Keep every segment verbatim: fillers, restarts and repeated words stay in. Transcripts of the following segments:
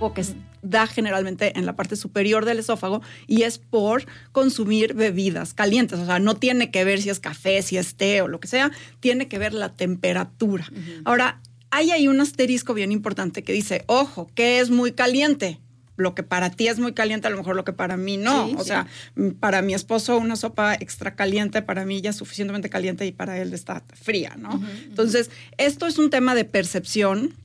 que uh-huh. da generalmente en la parte superior del esófago y es por consumir bebidas calientes. O sea, no tiene que ver si es café, si es té o lo que sea, tiene que ver la temperatura. Uh-huh. Ahora, hay ahí un asterisco bien importante que dice, ojo, ¿qué es muy caliente? Lo que para ti es muy caliente, a lo mejor lo que para mí no. Sí, o sí. sea, para mi esposo una sopa extra caliente, para mí ya es suficientemente caliente y para él está fría, ¿no? Uh-huh, Entonces, uh-huh. esto es un tema de percepción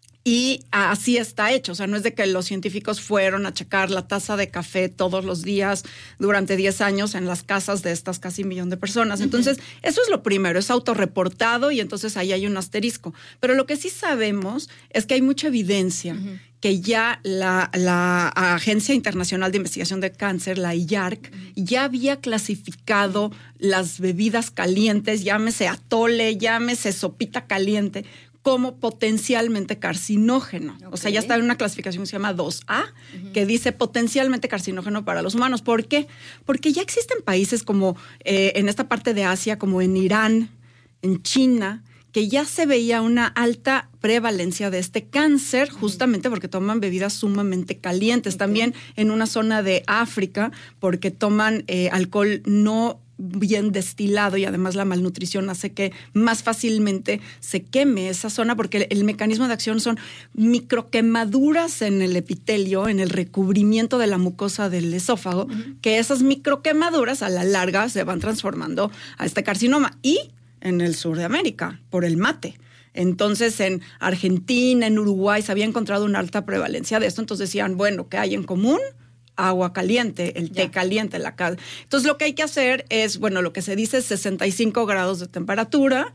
y así está hecho. O sea, no es de que los científicos fueron a checar la taza de café todos los días durante diez años en las casas de estas casi un millón de personas. Entonces, uh-huh. eso es lo primero, es autorreportado y entonces ahí hay un asterisco. Pero lo que sí sabemos es que hay mucha evidencia uh-huh. que ya la, la Agencia Internacional de Investigación de Cáncer, la I A R C, ya había clasificado las bebidas calientes, llámese atole, llámese sopita caliente, como potencialmente carcinógeno. Okay. O sea, ya está en una clasificación que se llama dos A, uh-huh. que dice potencialmente carcinógeno para los humanos. ¿Por qué? Porque ya existen países como eh, en esta parte de Asia, como en Irán, en China, que ya se veía una alta prevalencia de este cáncer, justamente porque toman bebidas sumamente calientes. Okay. También en una zona de África, porque toman eh, alcohol no bien destilado y además la malnutrición hace que más fácilmente se queme esa zona porque el, el mecanismo de acción son microquemaduras en el epitelio, en el recubrimiento de la mucosa del esófago, uh-huh. que esas microquemaduras a la larga se van transformando a este carcinoma. Y en el sur de América, por el mate. Entonces, en Argentina, en Uruguay, se había encontrado una alta prevalencia de esto. Entonces decían, bueno, ¿qué hay en común? Agua caliente, el té ya. caliente, la cal. Entonces, lo que hay que hacer es, bueno, lo que se dice es sesenta y cinco grados de temperatura.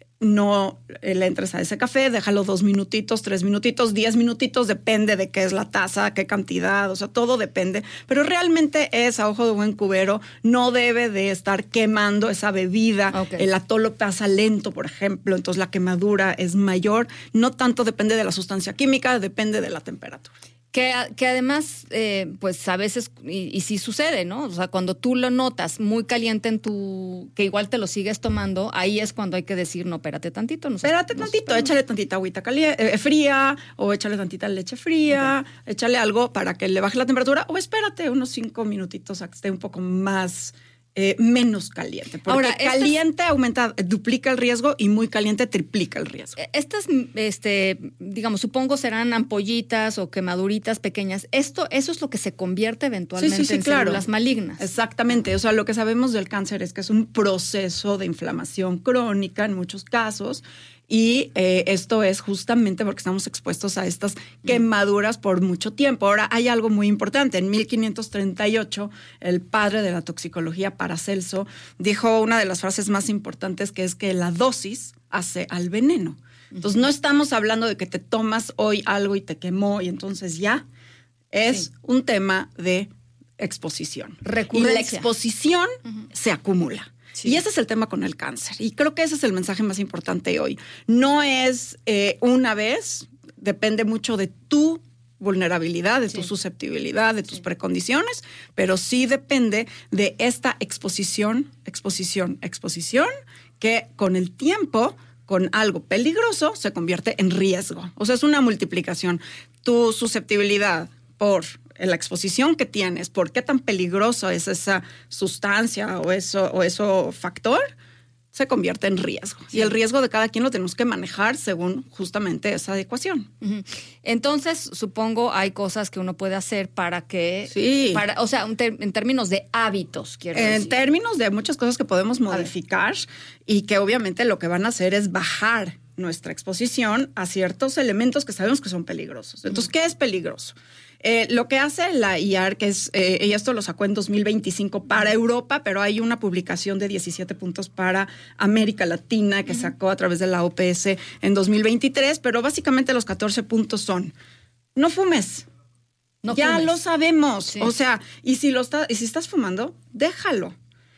No le entres a ese café, déjalo dos minutitos, tres minutitos, diez minutitos, depende de qué es la taza, qué cantidad, o sea, todo depende. Pero realmente es a ojo de buen cubero, no debe de estar quemando esa bebida. Okay. El atole pasa lento, por ejemplo, entonces la quemadura es mayor. No tanto depende de la sustancia química, depende de la temperatura. Que, que además, eh, pues a veces, y, y sí sucede, ¿no? O sea, cuando tú lo notas muy caliente en tu, que igual te lo sigues tomando, ahí es cuando hay que decir, no, espérate tantito. No espérate nos, tantito, nos échale tantita agüita caliente, eh, fría, o échale tantita leche fría, okay. échale algo para que le baje la temperatura, o espérate unos cinco minutitos a que esté un poco más... Eh, menos caliente. Porque Ahora, caliente estas, aumenta, duplica el riesgo y muy caliente triplica el riesgo. Estas, este, digamos, supongo serán ampollitas o quemaduritas pequeñas. Esto, eso es lo que se convierte eventualmente sí, sí, sí, en claro. células malignas. Exactamente. O sea, lo que sabemos del cáncer es que es un proceso de inflamación crónica en muchos casos. Y eh, esto es justamente porque estamos expuestos a estas quemaduras por mucho tiempo. Ahora, hay algo muy importante. En mil quinientos treinta y ocho, el padre de la toxicología, Paracelso, dijo una de las frases más importantes, que es que la dosis hace al veneno. Entonces, no estamos hablando de que te tomas hoy algo y te quemó y entonces ya. Es sí. un tema de exposición. Recurrencia. Y la exposición uh-huh. se acumula. Sí. Y ese es el tema con el cáncer. Y creo que ese es el mensaje más importante hoy. No es eh, una vez, depende mucho de tu vulnerabilidad, de sí. tu susceptibilidad, de tus sí. precondiciones, pero sí depende de esta exposición, exposición, exposición, que con el tiempo, con algo peligroso, se convierte en riesgo. O sea, es una multiplicación. Tu susceptibilidad por... la exposición que tienes, por qué tan peligroso es esa sustancia o eso, o eso factor, se convierte en riesgo. Sí. Y el riesgo de cada quien lo tenemos que manejar según justamente esa ecuación. Uh-huh. Entonces, supongo hay cosas que uno puede hacer para que... Sí. Para, o sea, un ter- en términos de hábitos, quiero en decir. En términos de muchas cosas que podemos modificar y que obviamente lo que van a hacer es bajar nuestra exposición a ciertos elementos que sabemos que son peligrosos. Entonces, uh-huh. ¿qué es peligroso? Eh, lo que hace la I A R C, que es, eh, ella esto lo sacó en dos mil veinticinco para Europa, pero hay una publicación de diecisiete puntos para América Latina que uh-huh. sacó a través de la O P S en dos mil veintitrés, pero básicamente los catorce puntos son, no fumes. No ya fumes. Lo sabemos. Sí. O sea, y si, lo está, y si estás fumando, déjalo.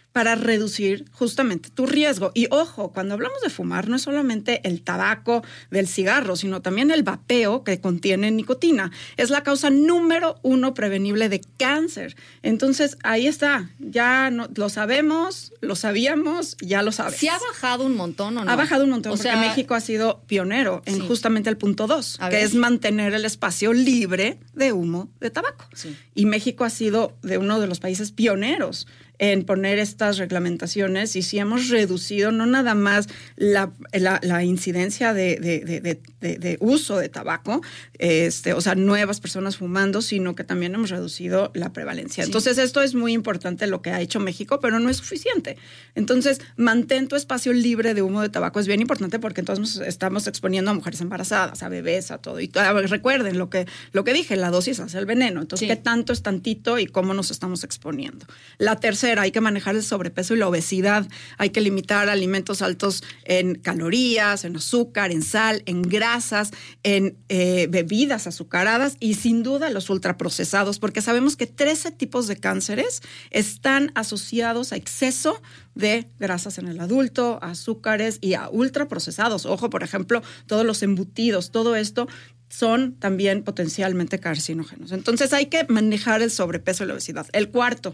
para reducir justamente tu riesgo. Y ojo, cuando hablamos de fumar, no es solamente el tabaco del cigarro, sino también el vapeo que contiene nicotina. Es la causa número uno prevenible de cáncer. Entonces, ahí está. Ya no, lo sabemos, lo sabíamos, ya lo sabes. ¿Sí ha bajado un montón o no? Ha bajado un montón, o porque sea, México ha sido pionero en sí. justamente el punto dos, A que ver. es mantener el espacio libre de humo de tabaco. Sí. Y México ha sido de uno de los países pioneros en poner estas reglamentaciones, y sí hemos reducido no nada más la, la, la incidencia de, de, de, de, de, de uso de tabaco, este, o sea, nuevas personas fumando, sino que también hemos reducido la prevalencia. Sí. Entonces, esto es muy importante lo que ha hecho México, pero no es suficiente. Entonces, mantén tu espacio libre de humo de tabaco, es bien importante porque entonces estamos exponiendo a mujeres embarazadas, a bebés, a todo. Y recuerden lo que, lo que dije, la dosis hace el veneno. Entonces, Sí. ¿qué tanto es tantito y cómo nos estamos exponiendo? La tercera, hay que manejar el sobrepeso y la obesidad. Hay que limitar alimentos altos en calorías, en azúcar, en sal, en grasas, en eh, bebidas azucaradas y sin duda los ultraprocesados, porque sabemos que trece tipos de cánceres están asociados a exceso de grasas en el adulto, a azúcares y a ultraprocesados. Ojo, por ejemplo, todos los embutidos, todo esto son también potencialmente carcinógenos. Entonces hay que manejar el sobrepeso y la obesidad. El cuarto,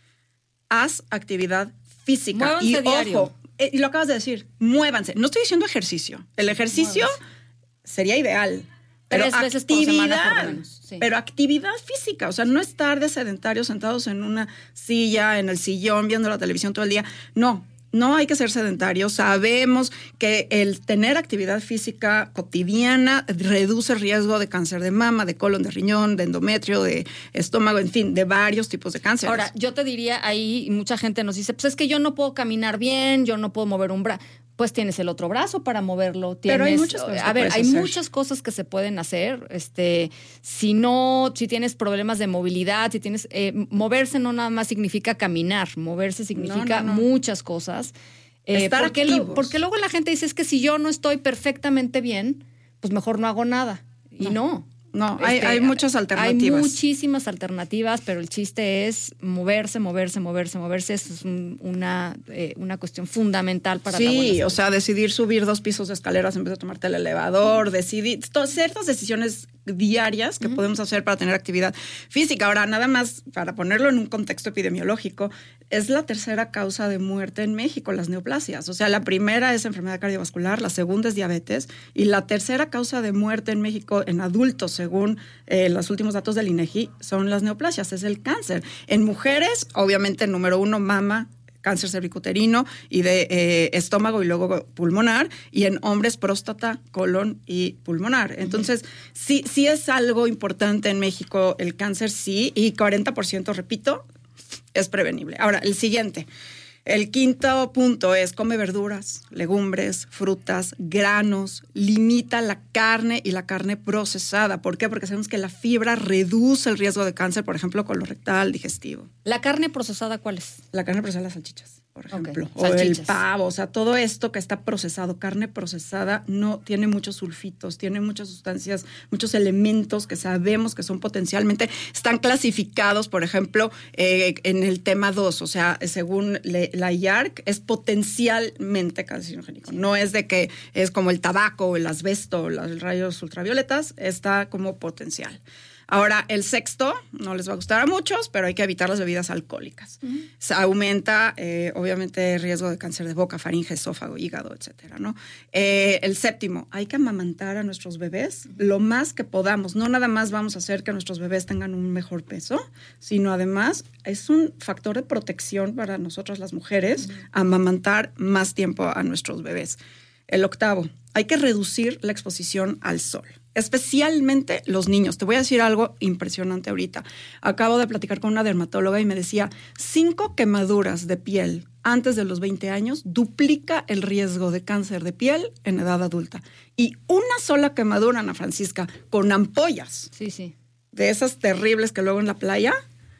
haz actividad física. Muévanse y diario. ojo, eh, y lo acabas de decir, muévanse. No estoy diciendo ejercicio. El ejercicio Muévanse. sería ideal. Pero Tres veces por semana, por lo actividad, menos, sí. pero actividad física, o sea, no estar de sedentarios sentados en una silla, en el sillón, viendo la televisión todo el día. No, no hay que ser sedentarios. Sabemos que el tener actividad física cotidiana reduce el riesgo de cáncer de mama, de colon, de riñón, de endometrio, de estómago, en fin, de varios tipos de cáncer. Ahora, yo te diría ahí, mucha gente nos dice, pues es que yo no puedo caminar bien, yo no puedo mover un brazo. Pues tienes el otro brazo para moverlo. Tienes, Pero hay muchas cosas A que ver, puedes hay hacer. muchas cosas que se pueden hacer. Este, si no, si tienes problemas de movilidad, si tienes, eh, moverse no nada más significa caminar, moverse significa No, no, no. muchas cosas. Eh, Estar porque, lo- activos. porque luego la gente dice es que si yo no estoy perfectamente bien, pues mejor no hago nada. Y no. No, hay, Este, hay muchas alternativas. Hay muchísimas alternativas, pero el chiste es moverse, moverse, moverse, moverse. Eso es un- una, eh, una cuestión fundamental para la buena Sí, salud. o sea, decidir subir dos pisos de escaleras en vez de tomarte el elevador, decidir to- ciertas decisiones diarias que uh-huh. podemos hacer para tener actividad física. Ahora, nada más para ponerlo en un contexto epidemiológico, es la tercera causa de muerte en México, las neoplasias. O sea, la primera es enfermedad cardiovascular, la segunda es diabetes y la tercera causa de muerte en México en adultos, según eh, los últimos datos del INEGI, son las neoplasias, es el cáncer. En mujeres, obviamente, número uno, mama, cáncer cervicuterino y de eh, estómago y luego pulmonar, y en hombres próstata, colon y pulmonar. Entonces, uh-huh. sí, sí es algo importante en México el cáncer, sí, y cuarenta por ciento, repito, es prevenible. Ahora, el siguiente. El quinto punto es come verduras, legumbres, frutas, granos, limita la carne y la carne procesada. ¿Por qué? Porque sabemos que la fibra reduce el riesgo de cáncer, por ejemplo, colorectal, digestivo. ¿La carne procesada cuál es? La carne procesada, las salchichas, por ejemplo. Okay. O Salchichas. el pavo, o sea, todo esto que está procesado, carne procesada, no tiene muchos sulfitos, tiene muchas sustancias, muchos elementos que sabemos que son potencialmente, están clasificados, por ejemplo, eh, en el tema dos, o sea, según le, la I A R C, es potencialmente carcinogénico. No es de que es como el tabaco o el asbesto o los rayos ultravioletas, está como potencial. Ahora, el sexto, no les va a gustar a muchos, pero hay que evitar las bebidas alcohólicas. Uh-huh. Se aumenta, eh, obviamente, el riesgo de cáncer de boca, faringe, esófago, hígado, etcétera, ¿no? Eh, el séptimo, hay que amamantar a nuestros bebés uh-huh. lo más que podamos. No nada más vamos a hacer que nuestros bebés tengan un mejor peso, sino además es un factor de protección para nosotras las mujeres uh-huh. amamantar más tiempo a nuestros bebés. El octavo, hay que reducir la exposición al sol. Especialmente los niños. Te voy a decir algo impresionante ahorita. Acabo de platicar con una dermatóloga y me decía, cinco quemaduras de piel antes de los veinte años duplica el riesgo de cáncer de piel en edad adulta. Y una sola quemadura, Ana Francisca, con ampollas. Sí, sí. De esas terribles que luego en la playa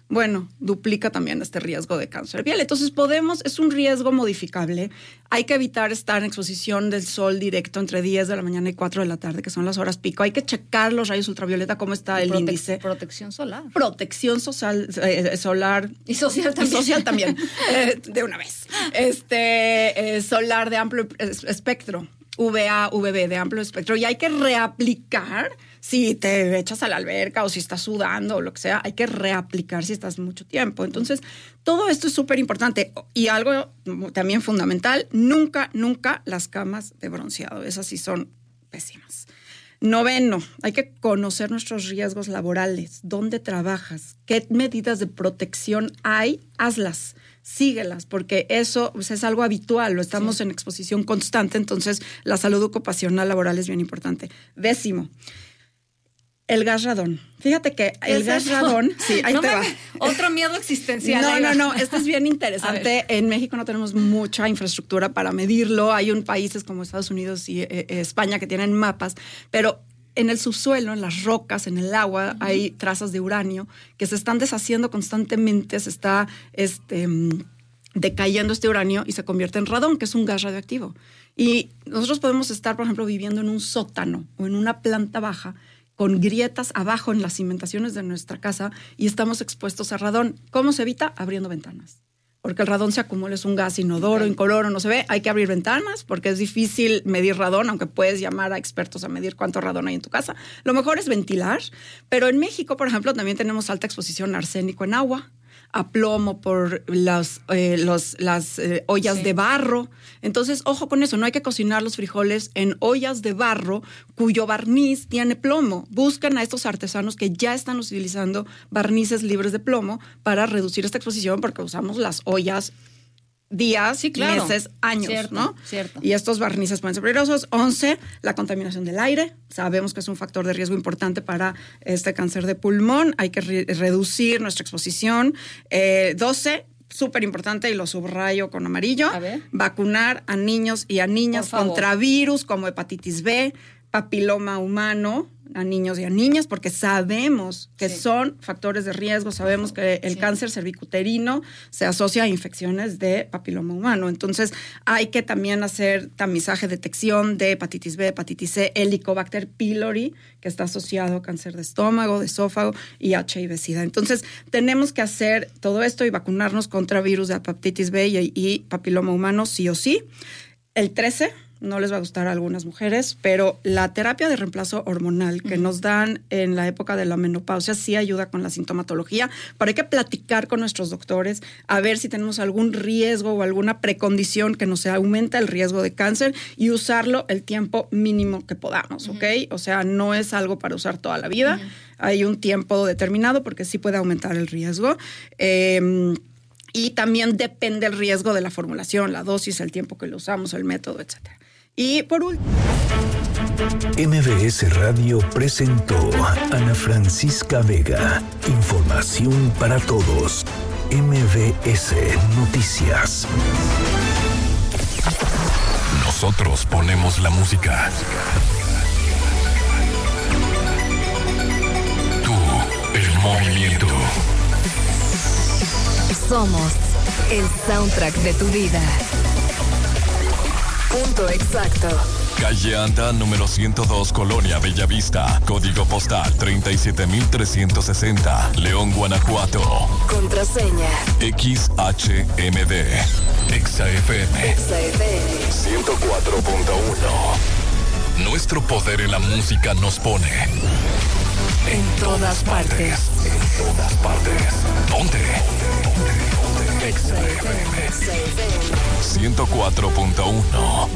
bueno, duplica también este riesgo de cáncer de piel. Entonces podemos, es un riesgo modificable. Hay que evitar estar en exposición del sol directo entre diez de la mañana y cuatro de la tarde, que son las horas pico. Hay que checar los rayos ultravioleta, cómo está el Prote- índice. Protección solar. Protección social, eh, solar. Y social también. Y social también, eh, de una vez. Este, eh, solar de amplio espectro. V A, V B de amplio espectro, y hay que reaplicar si te echas a la alberca o si estás sudando o lo que sea, hay que reaplicar si estás mucho tiempo. Entonces, todo esto es súper importante. Y algo también fundamental, nunca, nunca las camas de bronceado. Esas sí son pésimas. Noveno, hay que conocer nuestros riesgos laborales. ¿Dónde trabajas? ¿Qué medidas de protección hay? Hazlas. Síguelas, porque eso pues, es algo habitual, lo estamos sí. en exposición constante, entonces la salud ocupacional laboral es bien importante. Décimo, el gas radón. Fíjate que el gas eso? radón, sí, ahí no te me, va. Otro miedo existencial. No, no, no, esto es bien interesante. En México no tenemos mucha infraestructura para medirlo, hay un países como Estados Unidos y eh, España que tienen mapas, pero en el subsuelo, en las rocas, en el agua, uh-huh. hay trazas de uranio que se están deshaciendo constantemente, se está este, decayendo este uranio y se convierte en radón, que es un gas radioactivo. Y nosotros podemos estar, por ejemplo, viviendo en un sótano o en una planta baja con grietas abajo en las cimentaciones de nuestra casa y estamos expuestos a radón. ¿Cómo se evita? Abriendo ventanas. Porque el radón se acumula, es un gas inodoro, okay. incoloro, no se ve. Hay que abrir ventanas porque es difícil medir radón, aunque puedes llamar a expertos a medir cuánto radón hay en tu casa. Lo mejor es ventilar, pero en México, por ejemplo, también tenemos alta exposición a arsénico en agua, a plomo por las, eh, los, las eh, ollas sí. de barro. Entonces, ojo con eso, no hay que cocinar los frijoles en ollas de barro cuyo barniz tiene plomo. Buscan a estos artesanos que ya están utilizando barnices libres de plomo para reducir esta exposición, porque usamos las ollas días, sí, claro. meses, años, cierto, ¿no? Cierto. Y estos barnices pueden ser peligrosos. once, la contaminación del aire. Sabemos que es un factor de riesgo importante para este cáncer de pulmón. Hay que re- reducir nuestra exposición. Eh, doce, súper importante y lo subrayo con amarillo. A ver. Vacunar a niños y a niñas contra virus como hepatitis B, papiloma humano, a niños y a niñas, porque sabemos que sí. son factores de riesgo, sabemos que el sí. cáncer cervicuterino se asocia a infecciones de papiloma humano. Entonces, hay que también hacer tamizaje, detección de hepatitis B, hepatitis C, Helicobacter pylori, que está asociado a cáncer de estómago, de esófago y H I V-Sida. Entonces, tenemos que hacer todo esto y vacunarnos contra virus de hepatitis B y, y papiloma humano sí o sí. El trece, no les va a gustar a algunas mujeres, pero la terapia de reemplazo hormonal que uh-huh. nos dan en la época de la menopausia sí ayuda con la sintomatología, pero hay que platicar con nuestros doctores a ver si tenemos algún riesgo o alguna precondición que nos aumenta el riesgo de cáncer y usarlo el tiempo mínimo que podamos, uh-huh. ¿ok? O sea, no es algo para usar toda la vida, uh-huh. hay un tiempo determinado porque sí puede aumentar el riesgo. Eh, y también depende el riesgo de la formulación, la dosis, el tiempo que lo usamos, el método, etcétera. Y por último, M B S Radio presentó Ana Francisca Vega. Información para todos. M B S Noticias. Nosotros ponemos la música. Tú, el movimiento. Somos el soundtrack de tu vida. Punto exacto. Calle Anta, número ciento dos, Colonia Bellavista. Código postal treinta y siete mil trescientos sesenta. León, Guanajuato. Contraseña X H M D. Exa F M. Exa F M. ciento cuatro punto uno. Nuestro poder en la música nos pone en todas partes. En todas partes. ¿Dónde? Exa F M. ciento cuatro punto uno.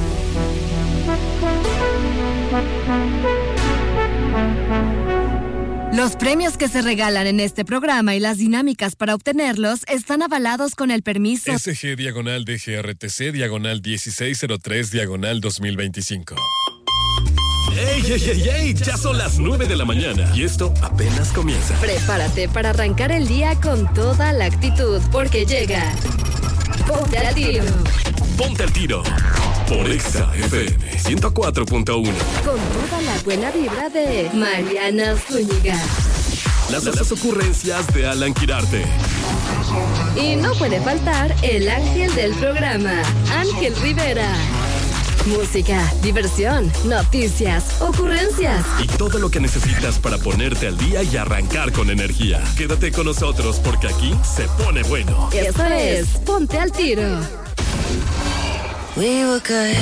Los premios que se regalan en este programa y las dinámicas para obtenerlos están avalados con el permiso S G diagonal D G R T C diagonal dieciséis cero tres diagonal dos mil veinticinco. ¡Ey, ey, ey, ey! Ya son las nueve de la mañana y esto apenas comienza. Prepárate para arrancar el día con toda la actitud, porque llega Ponte al Tiro. Ponte al Tiro por Exa F M ciento cuatro punto uno. Con toda la buena vibra de Mariana Zúñiga. Las, las ocurrencias de Alan Quirarte. Y no puede faltar el ángel del programa, Ángel Rivera. Música, diversión, noticias, ocurrencias. Y todo lo que necesitas para ponerte al día y arrancar con energía. Quédate con nosotros porque aquí se pone bueno. Eso es Ponte al Tiro. We were good,